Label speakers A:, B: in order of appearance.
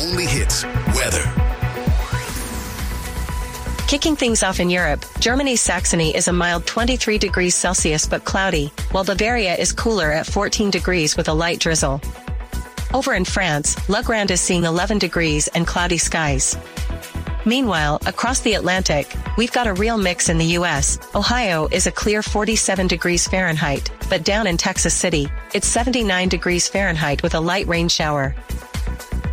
A: only hits, weather.
B: Kicking things off in Europe, Germany's Saxony is a mild 23 degrees Celsius but cloudy, while Bavaria is cooler at 14 degrees with a light drizzle. Over in France, La Grande is seeing 11 degrees and cloudy skies. Meanwhile, across the Atlantic, we've got a real mix in the U.S. Ohio is a clear 47 degrees Fahrenheit, but down in Texas City, it's 79 degrees Fahrenheit with a light rain shower.